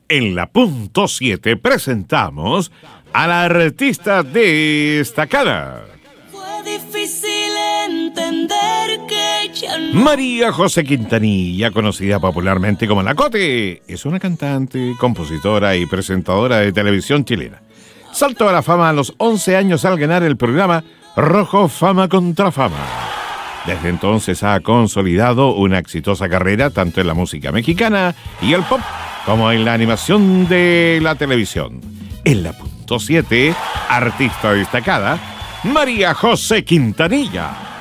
En la punto 7 presentamos a la artista destacada. Fue difícil entender que ya no... María José Quintanilla, conocida popularmente como La Cote, es una cantante, compositora y presentadora de televisión chilena. Saltó a la fama a los 11 años al ganar el programa Rojo Fama contra Fama. Desde entonces ha consolidado una exitosa carrera tanto en la música mexicana y el pop como en la animación de la televisión. En la punto 7, artista destacada, María José Quintanilla.